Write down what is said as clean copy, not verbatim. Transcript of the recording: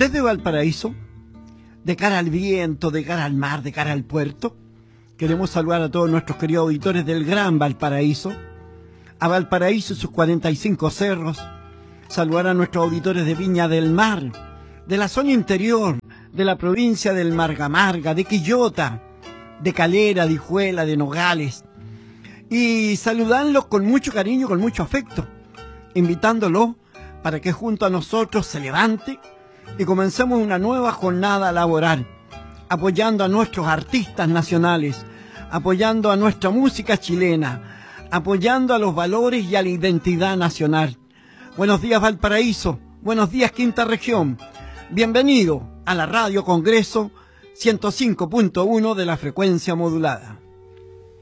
Desde Valparaíso, de cara al viento, de cara al mar, de cara al puerto, queremos saludar a todos nuestros queridos auditores del Gran Valparaíso, a Valparaíso y sus 45 cerros, saludar a nuestros auditores de Viña del Mar, de la zona interior, de la provincia del Margamarga, de Quillota, de Calera, de Hijuela, de Nogales, y saludarlos con mucho cariño, con mucho afecto, invitándolos para que junto a nosotros se levante y comencemos una nueva jornada laboral, apoyando a nuestros artistas nacionales, apoyando a nuestra música chilena, apoyando a los valores y a la identidad nacional. Buenos días Valparaíso, buenos días Quinta Región, bienvenido a la Radio Congreso 105.1 de la frecuencia modulada.